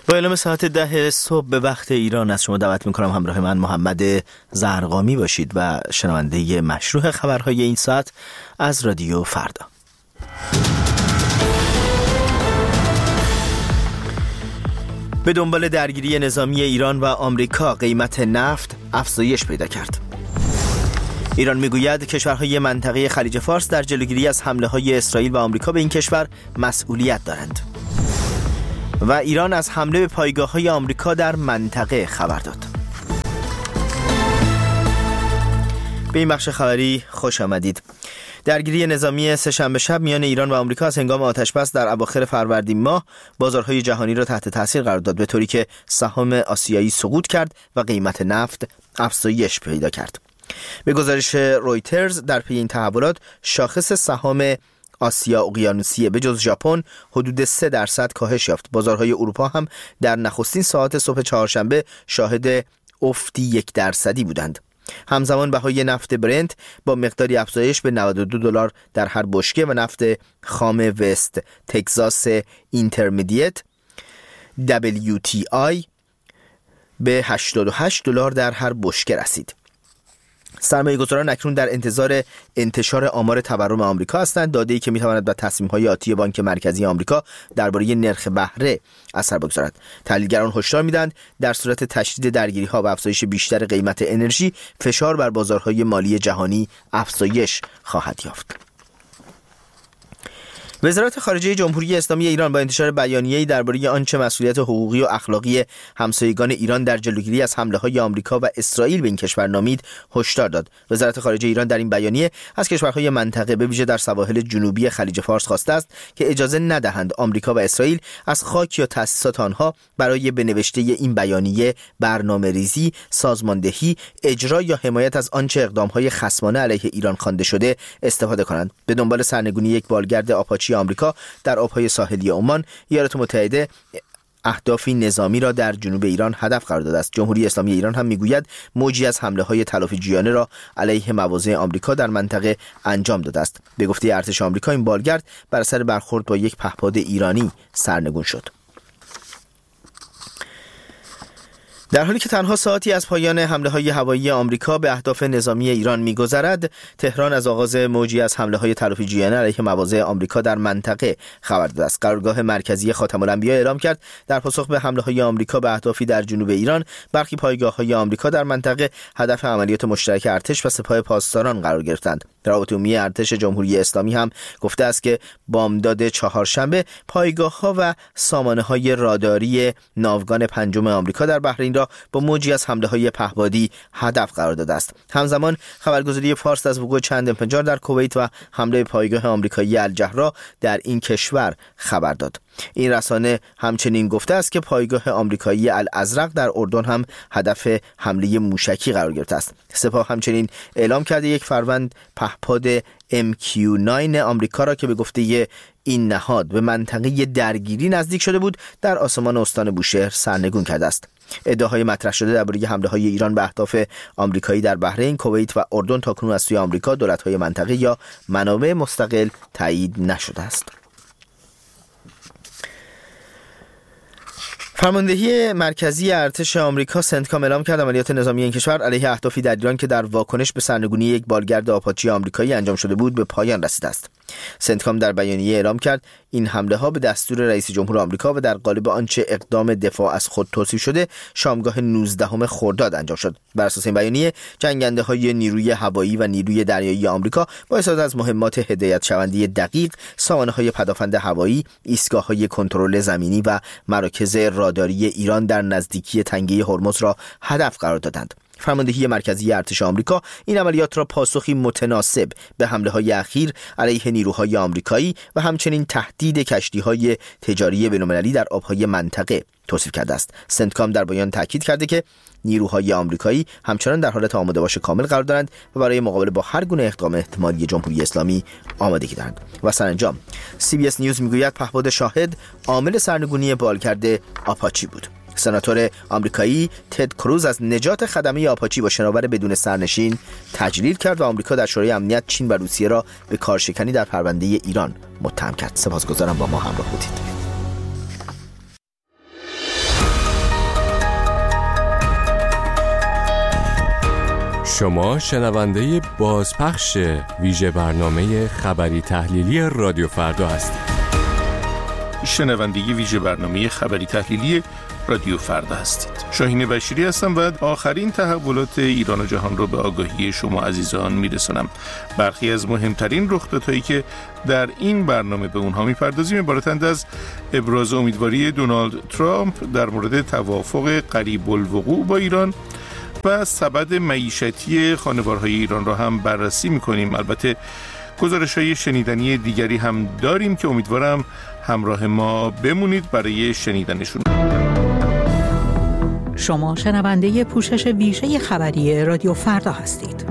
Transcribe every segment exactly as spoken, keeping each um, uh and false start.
با اعلام ساعت ده صبح به وقت ایران از شما دعوت میکنم همراه من محمد زرقامی باشید و شنونده مشروع خبرهای این ساعت از رادیو فردا. به دنبال درگیری نظامی ایران و آمریکا قیمت نفت افزایش پیدا کرد. ایران میگوید کشورهای منطقه خلیج فارس در جلوگیری از حمله‌های اسرائیل و آمریکا به این کشور مسئولیت دارند. و ایران از حمله به پایگاه‌های آمریکا در منطقه خبر داد. به این بخش خبری خوش آمدید. درگیری نظامی سه‌شنبه شب میان ایران و آمریکا از هنگام آتش‌بس در اواخر فروردین ماه بازارهای جهانی را تحت تاثیر قرار داد، به طوری که سهام آسیایی سقوط کرد و قیمت نفت افزایش پیدا کرد. به گزارش رویترز در پی این تحولات شاخص سهام آسیا اقیانوسیه به جز ژاپن حدود سه درصد کاهش یافت. بازارهای اروپا هم در نخستین ساعات صبح چهارشنبه شاهد افتی یک درصدی بودند. همزمان بهای نفت برنت با مقداری افزایش به نود و دو دلار در هر بشکه و نفت خام وست تگزاس اینترمدیت دبلیو تی آی به هشتاد و هشت دلار در هر بشکه رسید. سرمایه‌گذاران اکنون در انتظار انتشار آمار تورم آمریکا هستند، داده‌ای که می‌تواند بر تصمیم‌های آتی بانک مرکزی آمریکا درباره نرخ بهره اثر بگذارد. تحلیلگران هشدار می‌دهند در صورت تشدید درگیری‌ها و افزایش بیشتر قیمت انرژی، فشار بر بازارهای مالی جهانی افزایش خواهد یافت. وزارت خارجه جمهوری اسلامی ایران با انتشار بیانیه‌ای درباره آنچه مسئولیت حقوقی و اخلاقی همسایگان ایران در جلوگیری از حمله‌های آمریکا و اسرائیل به این کشور نامید، هشدار داد. وزارت خارجه ایران در این بیانیه از کشورهای منطقه به ویژه در سواحل جنوبی خلیج فارس خواسته است که اجازه ندهند آمریکا و اسرائیل از خاک یا تأسیسات آنها برای به نوشته این بیانیه برنامه‌ریزی، سازماندهی، اجرا یا حمایت از آنچه اقدام‌های خصمانه علیه ایران خوانده شده استفاده کنند. به دنبال سرنگونی یک بالگرد آپاچی آمریکا در آبهای ساحلی عمان، ایالات متحده اهدافی نظامی را در جنوب ایران هدف قرار داده است. جمهوری اسلامی ایران هم میگوید موجی از حمله‌های تلافی‌جویانه را علیه مواضع آمریکا در منطقه انجام داده است. به گفته ارتش آمریکا این بالگرد بر اثر برخورد با یک پهپاد ایرانی سرنگون شد. در حالی که تنها ساعتی از پایان حمله‌های هوایی آمریکا به اهداف نظامی ایران می‌گذرد، تهران از آغاز موجی از حمله‌های تلافی‌جویانه علیه مواضع آمریکا در منطقه خبر داده است. قرارگاه مرکزی خاتم الانبیا اعلام کرد در پاسخ به حمله‌های آمریکا به اهدافی در جنوب ایران، برخی پایگاه‌های آمریکا در منطقه هدف عملیات مشترک ارتش و سپاه پاسداران قرار گرفتند. رابطه عمومی ارتش جمهوری اسلامی هم گفته است که بامداد چهارشنبه پایگاه‌ها و سامانه‌های راداری ناوگان پنجم آمریکا در بحرین را با موجی از حمله‌های پهپادی هدف قرار داده است. همزمان خبرگزاری فارس از وقوع چند انفجار در کویت و حمله پایگاه آمریکایی الجهرا در این کشور خبر داد. این رسانه همچنین گفته است که پایگاه آمریکایی الازرق در اردن هم هدف حمله موشکی قرار گرفته است. سپاه همچنین اعلام کرده یک فروند پهپاد ام کیو نه آمریکا را که به گفته این نهاد به منطقه درگیری نزدیک شده بود در آسمان استان بوشهر سرنگون کرده است. ادعاهای مطرح شده درباره حمله‌های ایران به اهداف آمریکایی در بحرین، کویت و اردن تاکنون از سوی آمریکا، دولت‌های منطقه یا منابع مستقل تایید نشده است. فرماندهی مرکزی ارتش آمریکا سنتکام اعلام کرد عملیات نظامی این کشور علیه اهدافی در ایران که در واکنش به سرنگونی یک بالگرد آپاچی آمریکایی انجام شده بود به پایان رسیده است. سنتکام در بیانیه اعلام کرد این حمله ها به دستور رئیس جمهور آمریکا و در قالب آنچه اقدام دفاع از خود توصیف شده شامگاه نوزدهم خرداد انجام شد. بر اساس این بیانیه جنگنده های نیروی هوایی و نیروی دریایی آمریکا با استفاده از مهمات هدایت شونده دقیق، سامانه های پدافند هوایی، ایستگاه های کنترل زمینی و مراکز راداری ایران در نزدیکی تنگه هرمز را هدف قرار دادند. فرماندهی مرکزی ارتش آمریکا این عملیات را پاسخی متناسب به حمله‌های اخیر علیه نیروهای آمریکایی و همچنین تهدید کشتی‌های تجاری بین‌المللی در آب‌های منطقه توصیف کرده است. سنتکام در بیان تاکید کرده که نیروهای آمریکایی همچنان در حالت آماده باش کامل قرار دارند و برای مقابله با هر گونه اقدام احتمالی جمهوری اسلامی آمادگی دارند. و سرانجام سی بی اس نیوز میگوید پهپاد شاهد عامل سرنگونی بالگرد آپاچی بود. سناتور آمریکایی تد کروز از نجات خدمه آپاچی با شناور بدون سرنشین تجلیل کرد و آمریکا در شورای امنیت چین و روسیه را به کارشکنی در پرونده ایران متهم کرد. سپاسگزارم با ما همراه بودید. شما شنونده بازپخش ویژه برنامه خبری تحلیلی رادیو فردا هستید. شنونده ویژه برنامه خبری تحلیلی رادیو فردا هستید. شاهین بشیری هستم و آخرین تحولات ایران و جهان رو به آگاهی شما عزیزان میرسونم. برخی از مهمترین رخدادهایی که در این برنامه به اونها میپردازیم عبارتند از ابراز امیدواری دونالد ترامپ در مورد توافق قریب الوقوع با ایران و سبد معیشتی خانوارهای ایران را هم بررسی میکنیم. البته گزارش‌های شنیدنی دیگری هم داریم که امیدوارم همراه ما بمونید برای شنیدنشون. شما شنونده پوشش ویژه خبری رادیو فردا هستید.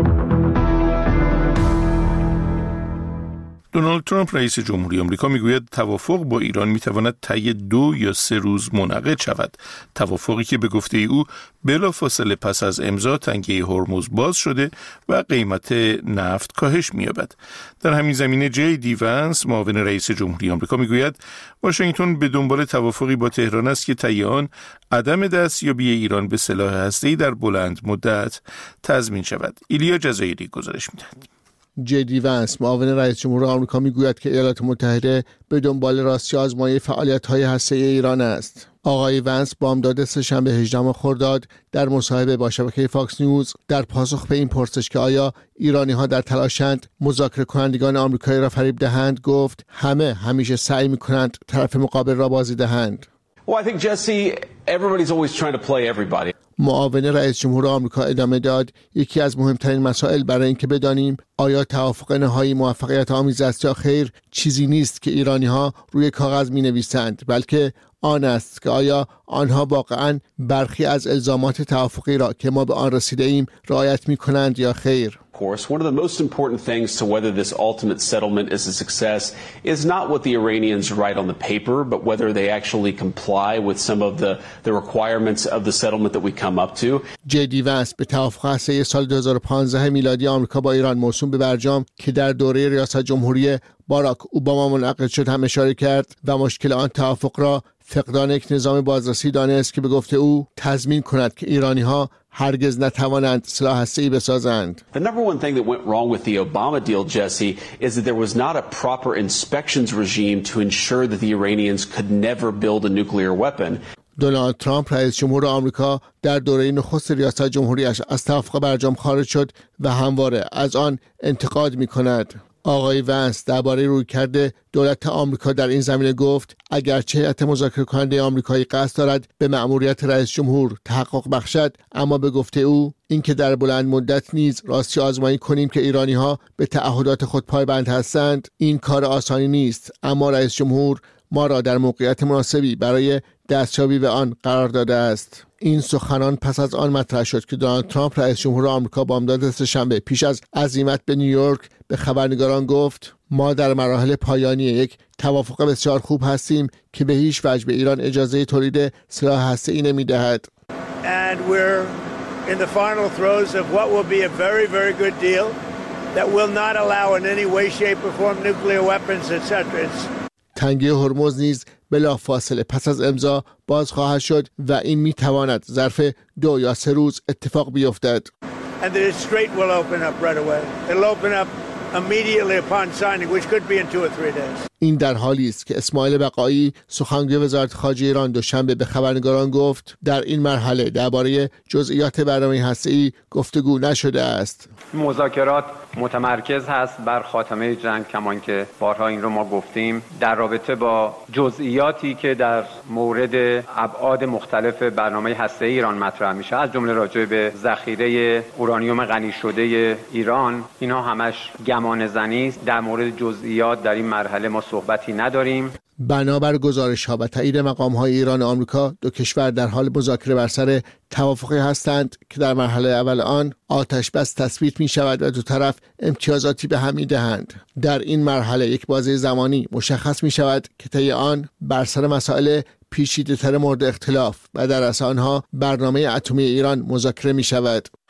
دونالد ترامپ رئیس جمهوری آمریکا میگوید توافق با ایران میتواند طی دو یا سه روز منعقد شود. توافقی که به گفته او بلافاصله پس از امضا تنگه هرمز باز شده و قیمت نفت کاهش می‌یابد. در همین زمینه جی دی ونس معاون رئیس جمهوری آمریکا میگوید واشنگتن به دنبال توافقی با تهران است که طی آن عدم دستیابی ایران به سلاح هسته‌ای در بلند مدت تضمین شود. ایلیا جزایری گزارش می‌دهد. جی دی ونس معاون رئیس جمهور آمریکا میگوید که ایالات متحده به دنبال راستی آزمایی فعالیت‌های هسته‌ای ایران است. آقای ونس بامداد سه‌شنبه هجدهم خرداد در مصاحبه با شبکه فاکس نیوز در پاسخ به این پرسش که آیا ایرانی‌ها در تلاشند مذاکره کنندگان آمریکایی را فریب دهند گفت همه همیشه سعی می‌کنند طرف مقابل را بازی دهند. Well, I think Jesse, everybody's always trying to play everybody. معاون رئیس جمهور آمریکا ادامه داد یکی از مهمترین مسائل برای اینکه بدانیم آیا توافق نهایی موفقیت آمیز است یا خیر چیزی نیست که ایرانی‌ها روی کاغذ می‌نویسند، بلکه آن است که آیا آنها واقعاً برخی از الزامات توافقی را که ما به آن رسیده ایم رعایت می‌کنند یا خیر. Of course, one of the most important things to whether this ultimate settlement is a success is not what the Iranians write on the paper, but whether they actually comply with some of the, the requirements of the settlement that we come up to. جی دی ونس به توافق هسته‌ای سال دو هزار و پانزده میلادی آمریکا با ایران موسوم به برجام که در دوره ریاست جمهوری باراک اوباما منعقد شد هم اشاره کرد و مشکل آن توافق را فقدان یک نظام بازرسی دانست که به گفته او تضمین کند که ایرانی‌ها هرگز نتوانند سلاح هسته‌ای بسازند. The number one thing that went wrong with the Obama deal, Jesse, is that there was not a proper inspections regime to ensure that the Iranians could never build a nuclear weapon. دونالد ترامپ رئیس جمهور آمریکا در دوره نخست ریاست جمهوریش از توافق برجام خارج شد و همواره از آن انتقاد می‌کند. آقای ونس درباره رویکرد دولت آمریکا در این زمینه گفت اگرچه هیئت مذاکره کننده آمریکایی قصد دارد به مأموریت رئیس جمهور تحقق بخشد، اما به گفته او اینکه در بلند مدت نیز راستی آزمایی کنیم که ایرانی‌ها به تعهدات خود پایبند هستند این کار آسانی نیست، اما رئیس جمهور ما را در موقعیت مناسبی برای دستیابی به آن قرار داده است. این سخنان پس از آن مطرح شد که دونالد ترامپ رئیس جمهور آمریکا بامداد سه‌شنبه پیش از عزیمت به نیویورک به خبرنگاران گفت ما در مراحل پایانی یک توافق بسیار خوب هستیم که به هیچ وجه به ایران اجازه تولید سلاح هسته‌ای نمی‌دهد. And we're in the final throes of what will be a very very good deal that will not allow in any way shape or form nuclear weapons et cetera. تنگه هرمز نیز بلافاصله پس از امضا باز خواهد شد و این میتواند ظرف دو یا سه روز اتفاق بیفتد. And the strait will open up right away. It'll open up immediately upon signing, which could be in two or three days. این در حالی است که اسماعیل بقایی سخنگوی وزارت خارجه ایران دوشنبه به خبرنگاران گفت در این مرحله درباره جزئیات برنامه هسته‌ای گفتگو نشده است. مذاکرات متمرکز هست بر خاتمه جنگ، کمان که بارها این رو ما گفتیم، در رابطه با جزئیاتی که در مورد ابعاد مختلف برنامه هسته‌ای ایران مطرح میشه، از جمله راجع به ذخیره اورانیوم غنی شده ایران، اینا همش گمان زنی است. در مورد جزئیات در این مرحله ما صحبتی نداریم. بنابر گزارش‌ها و تایید مقام‌های ایران و آمریکا، دو کشور در حال مذاکره بر سر توافقی هستند که در مرحله اول آن آتش بس تثبیت می‌شود و دو طرف امتیازاتی به هم می‌دهند. در این مرحله یک بازه زمانی مشخص می‌شود که طی آن بر سر مسائل پیچیده‌تر مورد اختلاف و در رأس آنها برنامه اتمی ایران مذاکره می‌شود.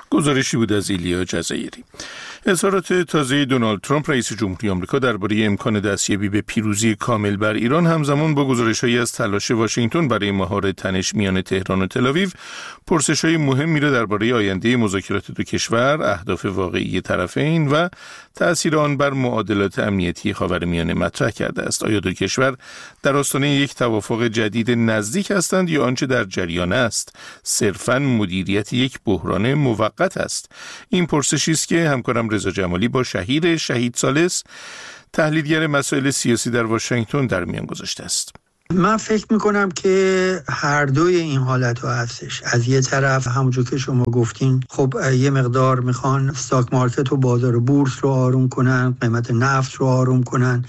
گزارشی بود از ایلیا جزایری. اظهارات تازه دونالد ترامپ رئیس جمهوری آمریکا درباره امکان دستیابی به پیروزی کامل بر ایران همزمان با گزارش‌هایی از تلاش واشنگتن برای مهار تنش میان تهران و تل‌آویو، پرسش‌های مهمی را درباره آینده مذاکرات دو کشور، اهداف واقعی طرفین و تأثیر آن بر معادلات امنیتی خاورمیانه مطرح کرده است. آیا دو کشور در آستانه یک توافق جدید نزدیک هستند یا آنچه در جریان است صرفاً مدیریت یک بحران موقت است؟ این پرسشی است که همکارم رضا جمالی با شهیر شهید ثالث، تحلیلگر مسائل سیاسی در واشنگتن، در میان گذاشته است. من فکر میکنم که هر دوی این حالت ها هستش. از یه طرف همونجور که شما گفتین، خب یه مقدار میخوان استاک مارکت و بازار بورس رو آروم کنن، قیمت نفت رو آروم کنن،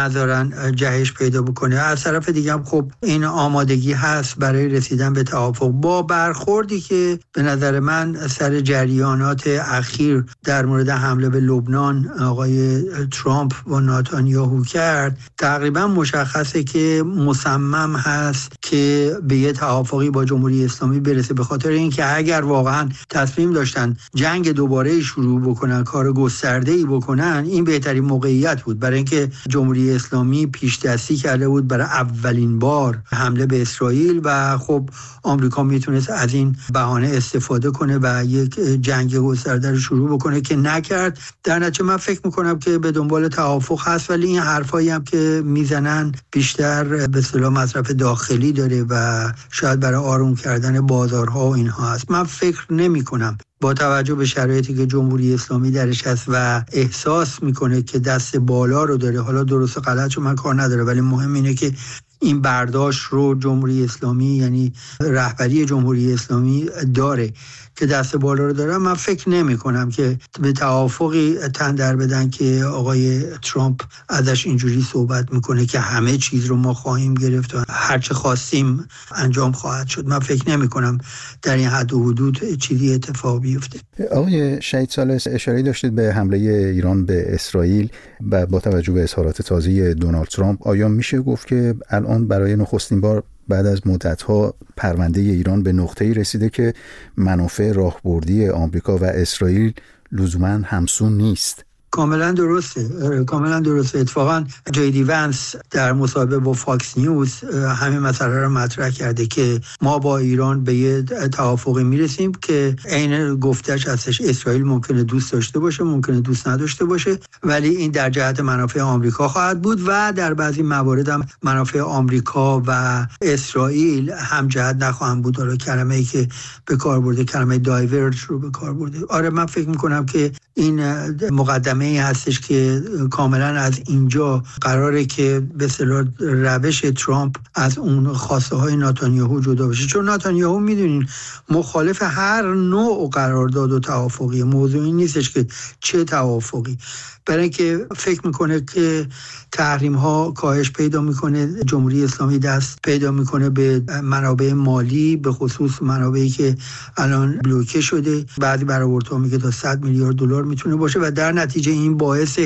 نذارن جهش پیدا بکنه. از طرف دیگه هم خب این آمادگی هست برای رسیدن به توافق، با برخوردی که به نظر من سر جریانات اخیر در مورد حمله به لبنان آقای ترامپ و نتانیاهو کرد. تقریبا مشخصه که مصمم هست که به یه توافقی با جمهوری اسلامی برسه، به خاطر اینکه اگر واقعا تصمیم داشتن جنگ دوباره شروع بکنن، کار گسترده‌ای بکنن، این بهترین موقعیت بود، برای اینکه جمهوری اسلامی پیش دستی کرده بود برای اولین بار حمله به اسرائیل و خب آمریکا میتونست از این بهانه استفاده کنه و یک جنگ گسترده رو شروع بکنه که نکرد. در نتیجه من فکر میکنم که به دنبال توافق هست، ولی این حرفایی هم که میزنن بیشتر به اصطلاح مصرف داخلی داره و شاید برای آروم کردن بازارها و اینها هست. من فکر نمی کنم با توجه به شرایطی که جمهوری اسلامی درش هست و احساس میکنه که دست بالا رو داره، حالا درست و غلط چون من کار نداره، ولی مهم اینه که این برداشت رو جمهوری اسلامی، یعنی رهبری جمهوری اسلامی داره که دست بالا رو داره. من فکر نمی کنم که به توافقی تن در بدن که آقای ترامپ ازش اینجوری صحبت میکنه که همه چیز رو ما خواهیم گرفت و هر چه خواستیم انجام خواهد شد. من فکر نمی کنم در این حد و حدود چیزی اتفاق بیفته. آقای شهید ثالث، اشاره داشتید به حمله ایران به اسرائیل و با توجه به اظهارات تازه دونالد ترامپ، آیا میشه گفت که الان برای نخستین بار بعد از مدت‌ها پرونده ایران به نقطه‌ای رسیده که منافع راهبردی آمریکا و اسرائیل لزوماً همسو نیست؟ کاملا درسته، کاملا درسته. اتفاقا جی دی ونس در مصاحبه با فاکس نیوز همین مسئله رو مطرح کرده که ما با ایران به یه توافقی میرسیم که عین گفتش هستش، اسرائیل ممکنه دوست داشته باشه، ممکنه دوست نداشته باشه، ولی این در جهت منافع آمریکا خواهد بود و در بعضی موارد هم منافع آمریکا و اسرائیل هم جهت نخواهند بود. حالا کلمه‌ای که به کار برده، کلمه دایورج رو به کار برده. آره من فکر می‌کنم که این مقدمه ای هستش که کاملا از اینجا قراره که به اصطلاح روش ترامپ از اون خواسته های نتانیاهو جدا بشه، چون نتانیاهو میدونین مخالف هر نوع قرارداد و توافقی. موضوع این نیستش که چه توافقی، برای اینکه فکر میکنه که تحریم ها کاهش پیدا میکنه، جمهوری اسلامی دست پیدا میکنه به منابع مالی، به خصوص منابعی که الان بلوکه شده. بعضی برآوردها میگه تا صد میلیارد دلار میتونه باشه و در نتیجه این باعث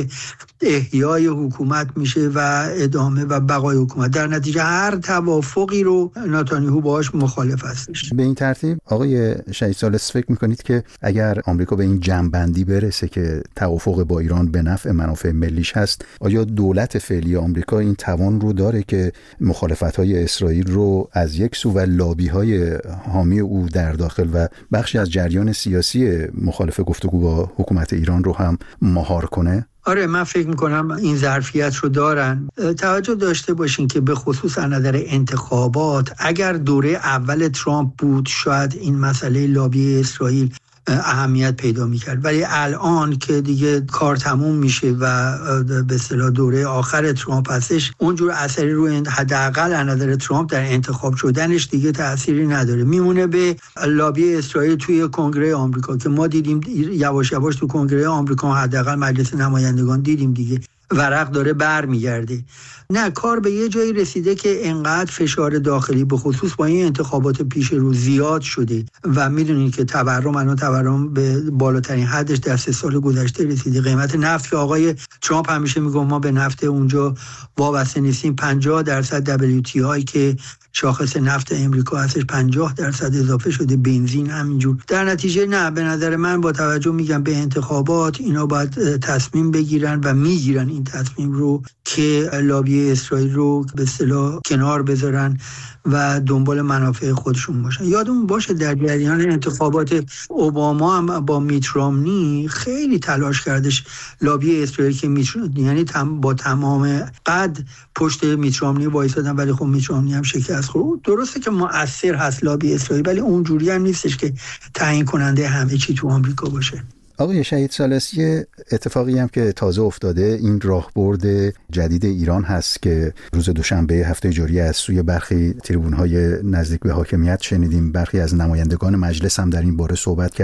احیای حکومت میشه و ادامه و بقای حکومت. در نتیجه هر توافقی رو نتانیاهو باهاش مخالف هستش. به این ترتیب آقای شهید ثالث، فکر میکنید که اگر آمریکا به این جمع‌بندی برسه که توافق با ایران به نفع منافع ملیش هست، آیا دولت فعلی آمریکا این توان رو داره که مخالفت‌های اسرائیل رو از یک سو و لابی‌های حامی او در داخل و بخشی از جریان سیاسی مخالف گفتگو با حکومت ایران رو هم مهار کنه؟ آره من فکر میکنم این ظرفیت رو دارن. توجه داشته باشین که به خصوص از نظر انتخابات، اگر دوره اول ترامپ بود شاید این مسئله لابی اسرائیل اهمیت پیدا میکرد، ولی الان که دیگه کار تموم میشه و به اصطلاح دوره آخر ترامپ هستش، اونجور اثری روی حداقل از نظر ترامپ در انتخاب شدنش دیگه تأثیری نداره. میمونه به لابی اسرائیل توی کنگره آمریکا که ما دیدیم یواش یواش تو کنگره آمریکا، حداقل مجلس نمایندگان دیدیم دیگه، ورق داره برمیگرده. نه، کار به یه جایی رسیده که انقدر فشار داخلی به خصوص با این انتخابات پیش رو زیاد شده و میدونید که تورم الان تورم به بالاترین حدش در سه سال گذشته رسیده. قیمت نفت که آقای ترامپ همیشه میگه ما به نفت اونجا وابسته نیستیم، پنجاه درصد دبلیو تی آی که شاخص نفت امریکا هستش پنجاه درصد اضافه شده، بنزین همینجور. در نتیجه نه، به نظر من با توجه میگم به انتخابات اینا باید تصمیم بگیرن و میگیرن این تصمیم رو که لابی اسرائیل رو به اصطلاح کنار بذارن و دنبال منافع خودشون باشن. یادمون باشه در جریان انتخابات اوباما هم با میت رامنی خیلی تلاش کردش لابی اسرائیل که میت یعنی تم با تمام قد پشت میت رامنی وایسادن، ولی خب میت رامنی هم شکست خورد. درسته که مؤثر هست لابی اسرائیل، ولی اونجوری هم نیستش که تعیین کننده همه چی تو آمریکا باشه. آقای شهید ثالث، یه اتفاقی هم که تازه افتاده این راهبرد جدید ایران هست که روز دوشنبه هفته جاری از سوی برخی تریبون‌های نزدیک به حاکمیت شنیدیم. برخی از نمایندگان مجلس هم در این باره صحبت کرد.